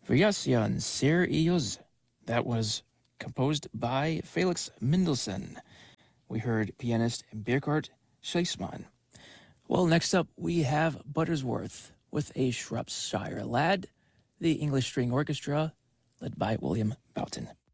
Vyasyan Ser Iyuz. That was composed by Felix Mendelssohn. We heard pianist Burkhard Scheissmann. Well, next up we have Buttersworth with a Shropshire Lad, the English String Orchestra, led by William Boughton.